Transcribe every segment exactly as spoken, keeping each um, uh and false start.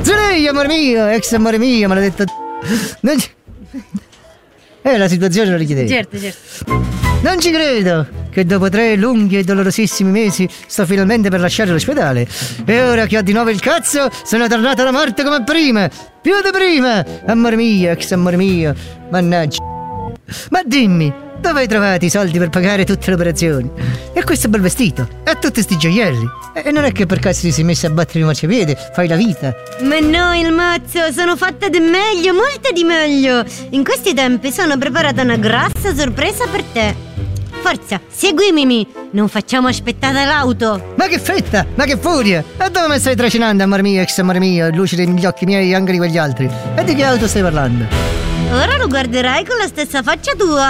Zuleia, amore mio, ex amore mio, maledetta. Non ci... Eh, la situazione lo richiedeva. Certo, certo. Non ci credo che dopo tre lunghi e dolorosissimi mesi sto finalmente per lasciare l'ospedale. E ora che ho di nuovo il cazzo, sono tornata alla morte come prima. Più di prima. Amore mio, ex amore mio. Mannaggia. Ma dimmi, dove hai trovato i soldi per pagare tutte le operazioni? E questo bel vestito? E tutti sti gioielli? E non è che per caso ti sei messo a battere il marciapiede? Fai la vita? Ma no, il mazzo, sono fatta di meglio, molto di meglio. In questi tempi sono preparata una grassa sorpresa per te. Forza, seguimi, non facciamo aspettare l'auto. Ma che fretta, ma che furia. E dove mi stai trascinando, amore mio, ex amore mio, luce negli occhi miei e anche di quegli altri? E di che auto stai parlando? Ora lo guarderai con la stessa faccia tua.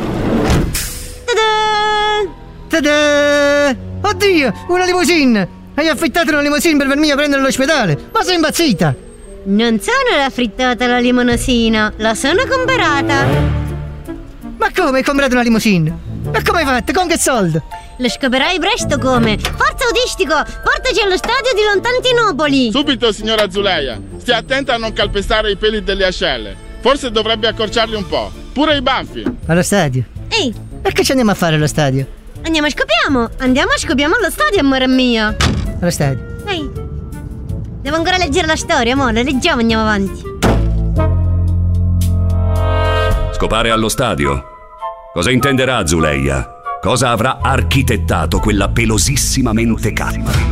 Ta-da! Ta-da! Oddio, una limousine! Hai affittato una limousine per venirmi a prendere all'ospedale? Ma sei impazzita? Non sono la frittata la limousina, la sono comprata. Ma come hai comprato una limousine? E come hai fatto? Con che soldo? Lo scoprirai presto come. Forza Autistico, portaci allo stadio di Lontantinopoli. Subito, signora Zuleia. Stia attenta a non calpestare i peli delle ascelle. Forse dovrebbe accorciarli un po'. Pure i baffi. Allo stadio? Ehi, e che ci andiamo a fare allo stadio? Andiamo a scopiamo. Andiamo a scopiamo allo stadio, amore mio. Allo stadio? Ehi, devo ancora leggere la storia, amore. Leggiamo, andiamo avanti. Scopare allo stadio? Cosa intenderà Zuleia? Cosa avrà architettato quella pelosissima mentecatti?